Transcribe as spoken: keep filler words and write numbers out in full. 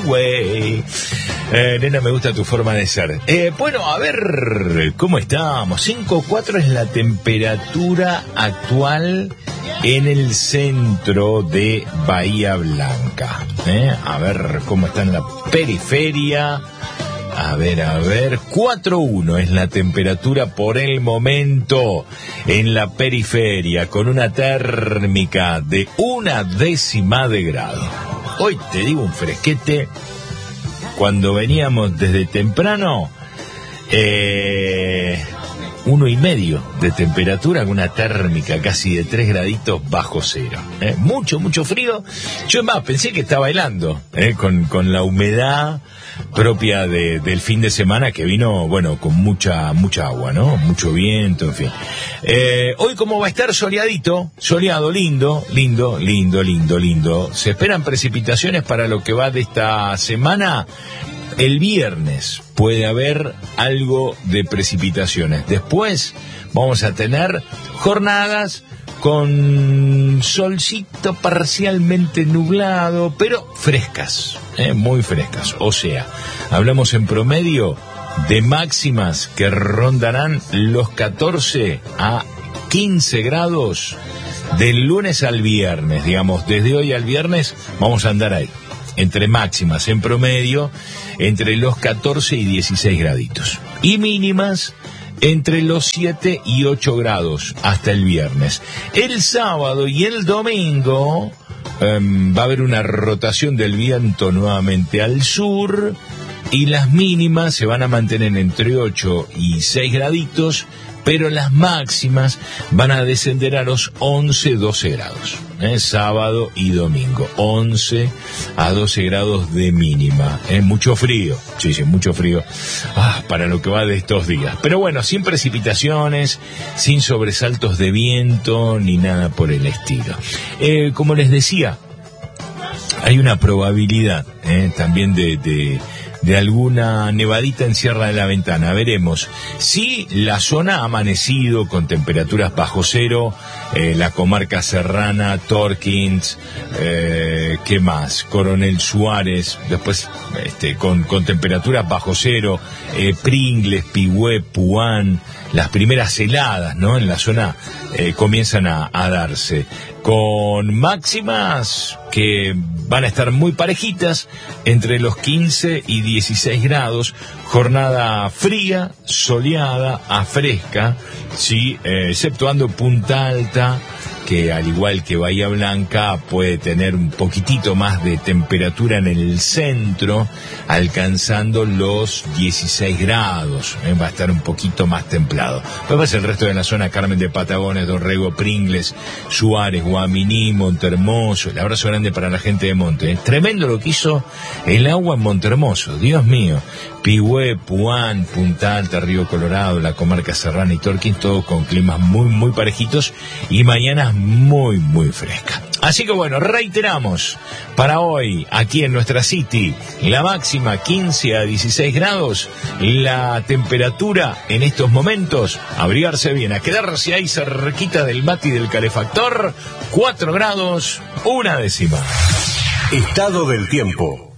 way. Eh, nena, me gusta tu forma de ser. Eh, bueno, a ver, ¿cómo estamos? cinco coma cuatro es la temperatura actual en el centro de Bahía Blanca. ¿Eh? A ver cómo está en la periferia. A ver, a ver, cuatro coma uno es la temperatura por el momento en la periferia, con una térmica de una décima de grado. Hoy te digo un fresquete. Cuando veníamos desde temprano, eh, uno y medio de temperatura, con una térmica casi de tres graditos bajo cero. Eh, mucho, mucho frío. Yo más pensé que estaba helando, eh, con, con la humedad propia de, del fin de semana que vino, bueno, con mucha mucha agua, ¿no? Mucho viento, en fin. Eh, hoy como va a estar soleadito, soleado, lindo, lindo, lindo, lindo, lindo. Se esperan precipitaciones para lo que va de esta semana. El viernes puede haber algo de precipitaciones. Después vamos a tener jornadas con solcito parcialmente nublado, pero frescas, eh, muy frescas. O sea, hablamos en promedio de máximas que rondarán los catorce a quince grados del lunes al viernes. Digamos, desde hoy al viernes vamos a andar ahí, entre máximas en promedio, entre los catorce y dieciséis graditos. Y mínimas entre los siete y ocho grados hasta el viernes. El sábado y el domingo um, va a haber una rotación del viento nuevamente al sur y las mínimas se van a mantener entre ocho y seis graditos, pero las máximas van a descender a los once, doce grados. ¿eh? Sábado y domingo, once a doce grados de mínima. Es ¿eh? mucho frío, sí, sí, mucho frío ah, para lo que va de estos días. Pero bueno, sin precipitaciones, sin sobresaltos de viento, ni nada por el estilo. Eh, como les decía, hay una probabilidad ¿eh? también de... de de alguna nevadita en Sierra de la Ventana. Veremos si la zona ha amanecido con temperaturas bajo cero, eh, la comarca serrana, Torkins, eh, ¿qué más? Coronel Suárez, después este, con, con temperaturas bajo cero, eh, Pringles, Pigüé, Puán, las primeras heladas, ¿no? En la zona eh, comienzan a, a darse, con máximas que van a estar muy parejitas, entre los quince y dieciséis grados, jornada fría, soleada, a fresca, sí, eh, exceptuando Punta Alta, que al igual que Bahía Blanca puede tener un poquitito más de temperatura en el centro, alcanzando los dieciséis grados, ¿eh? Va a estar un poquito más templado. Después el resto de la zona, Carmen de Patagones, Dorrego, Pringles, Suárez, Guaminí, Montehermoso. El abrazo grande para la gente de Monte, ¿eh? Tremendo lo que hizo el agua en Montehermoso, Dios mío. Pigüé, Puán, Punta Alta, Río Colorado, la comarca serrana y Torquín, todo con climas muy, muy parejitos y mañanas muy, muy frescas. Así que bueno, reiteramos, para hoy, aquí en nuestra City, la máxima quince a dieciséis grados, la temperatura en estos momentos, abrigarse bien, a quedarse ahí cerquita del mate y del calefactor, cuatro grados, una décima. Estado del tiempo.